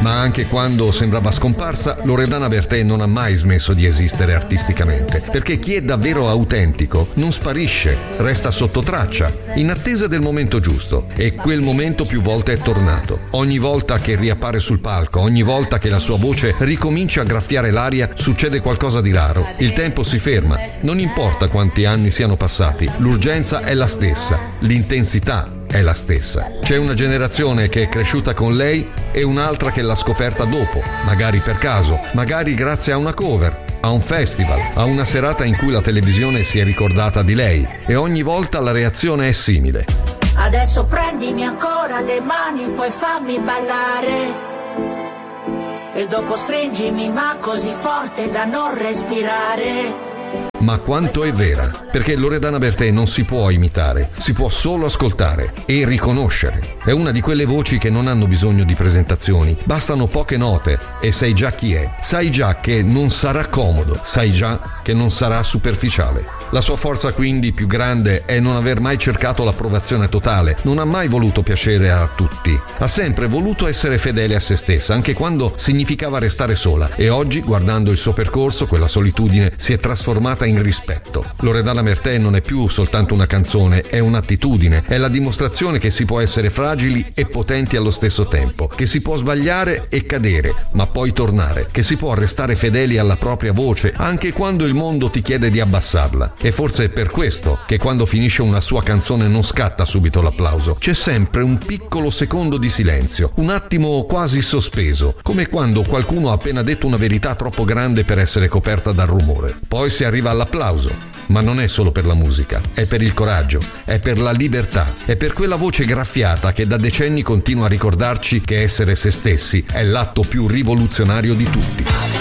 Ma anche quando sembrava scomparsa, Loredana Bertè non ha mai smesso di esistere artisticamente, perché chi è davvero autentico non sparisce, resta sotto traccia, in attesa del momento giusto, e quel momento più volte è tornato. Ogni volta che riappare sul palco, ogni volta che la sua voce ricomincia a graffiare l'aria, succede qualcosa di raro. Il tempo si ferma, non importa quanti anni siano passati, l'urgenza è la stessa, l'intensità è la stessa. C'è una generazione che è cresciuta con lei e un'altra che l'ha scoperta dopo, magari per caso, magari grazie a una cover, a un festival, a una serata in cui la televisione si è ricordata di lei, e ogni volta la reazione è simile. Adesso prendimi ancora le mani, poi fammi ballare, e dopo stringimi ma così forte da non respirare. Ma quanto è vera, perché Loredana Bertè non si può imitare, si può solo ascoltare e riconoscere. È una di quelle voci che non hanno bisogno di presentazioni, bastano poche note e sai già chi è, sai già che non sarà comodo, sai già che non sarà superficiale. La sua forza quindi più grande è non aver mai cercato l'approvazione totale, non ha mai voluto piacere a tutti, ha sempre voluto essere fedele a se stessa, anche quando significava restare sola, e oggi, guardando il suo percorso, quella solitudine si è trasformata in rispetto. Loredana Bertè non è più soltanto una canzone, è un'attitudine, è la dimostrazione che si può essere fragili e potenti allo stesso tempo, che si può sbagliare e cadere, ma poi tornare, che si può restare fedeli alla propria voce anche quando il mondo ti chiede di abbassarla. E forse è per questo che quando finisce una sua canzone non scatta subito l'applauso. C'è sempre un piccolo secondo di silenzio, un attimo quasi sospeso, come quando qualcuno ha appena detto una verità troppo grande per essere coperta dal rumore. Poi si arriva all'applauso, ma non è solo per la musica, è per il coraggio, è per la libertà, è per quella voce graffiata che da decenni continua a ricordarci che essere se stessi è l'atto più rivoluzionario di tutti.